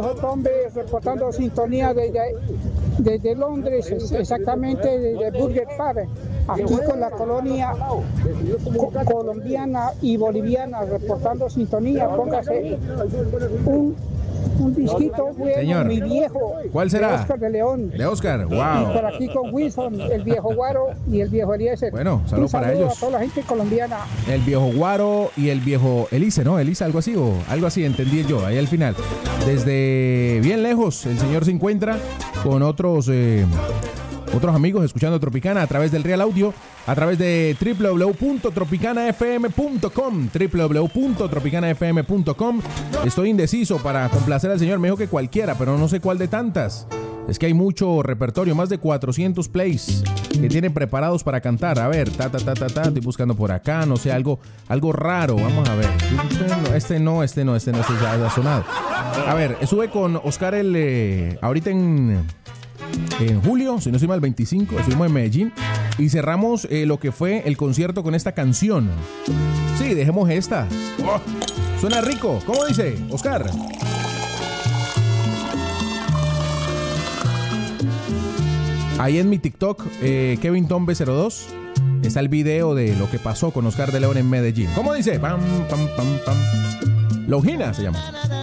viejo Tombe, reportando sintonía desde Londres, exactamente desde Burger Park, aquí con la colonia colombiana y boliviana, reportando sintonía. Póngase un disquito bueno, señor. Mi viejo. ¿Cuál será? De Oscar de León. De Oscar, wow. Y por aquí con Wilson, el viejo Guaro y el viejo Eliezer. Bueno, saludo para ellos. A toda la gente colombiana. El viejo Guaro y el viejo Elise, ¿no? Elisa, algo así, o algo así, entendí yo, ahí al final. Desde bien lejos, el señor se encuentra con otros amigos escuchando Tropicana a través del Real Audio, a través de www.tropicanafm.com. Estoy indeciso para complacer al señor, me dijo que cualquiera, pero no sé cuál de tantas. Es que hay mucho repertorio, más de 400 plays que tienen preparados para cantar. A ver, estoy buscando por acá, no sé, algo raro. Vamos a ver. Este no, este ya ha sonado. A ver, estuve con Oscar ahorita en julio, si no estoy mal, 25, estuvimos en Medellín y cerramos lo que fue el concierto con esta canción. Sí, dejemos esta. Oh, suena rico. ¿Cómo dice, Oscar? Ahí en mi TikTok, Kevin Tombe 02, está el video de lo que pasó con Oscar de León en Medellín. ¿Cómo dice? Pam, pam, pam, pam. Longina se llama.